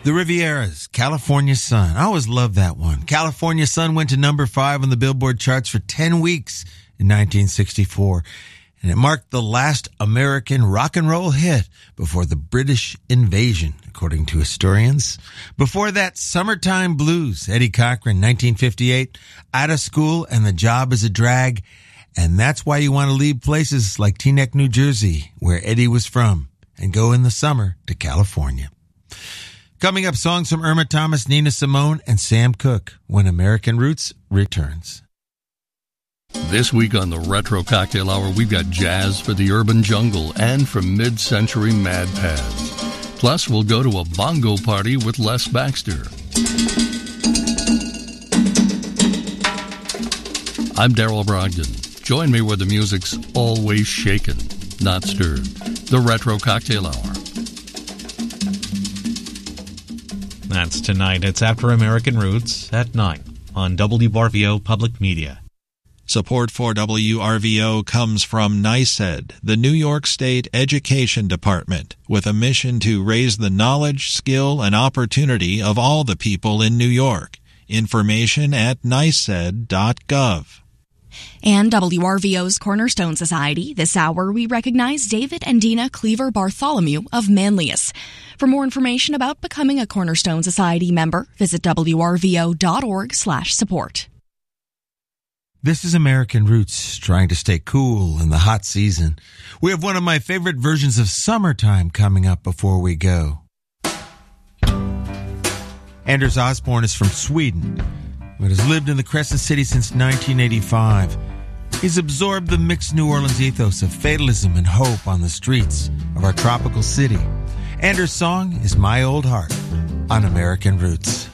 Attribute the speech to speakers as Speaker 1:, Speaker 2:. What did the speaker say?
Speaker 1: The Rivieras, California Sun. I always loved that one. California Sun went to number 5 on the Billboard charts for 10 weeks in 1964, and it marked the last American rock and roll hit before the British invasion, according to historians. Before that, Summertime Blues, Eddie Cochran, 1958, Out of School and The Job is a Drag, and that's why you want to leave places like Teaneck, New Jersey, where Eddie was from, and go in the summer to California. Coming up, songs from Irma Thomas, Nina Simone, and Sam Cooke when American Roots returns.
Speaker 2: This week on the Retro Cocktail Hour, we've got jazz for the urban jungle and from mid-century mad pads. Plus, we'll go to a bongo party with Les Baxter. I'm Daryl Brogdon. Join me where the music's always shaken, not stirred. The Retro Cocktail Hour.
Speaker 3: That's tonight. It's After American Roots at 9 on WRVO Public Media.
Speaker 4: Support for WRVO comes from NYSED, the New York State Education Department, with a mission to raise the knowledge, skill, and opportunity of all the people in New York. Information at nysed.gov.
Speaker 5: And WRVO's Cornerstone Society. This hour, we recognize David and Dina Cleaver Bartholomew of Manlius. For more information about becoming a Cornerstone Society member, visit wrvo.org/support.
Speaker 1: This is American Roots, trying to stay cool in the hot season. We have one of my favorite versions of Summertime coming up before we go. Anders Osborne is from Sweden, but has lived in the Crescent City since 1985. He's absorbed the mixed New Orleans ethos of fatalism and hope on the streets of our tropical city. Anders' song is My Old Heart on American Roots.